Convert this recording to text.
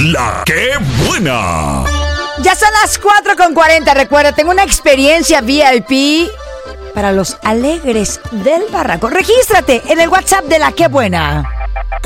La que buena. Ya son las 4:40. Recuerda, tengo una experiencia VIP para los alegres del barranco. Regístrate en el WhatsApp de La que buena.